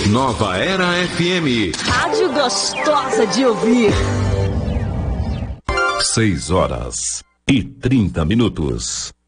Nova Era FM. Rádio gostosa de ouvir. 6 horas e 30 minutos.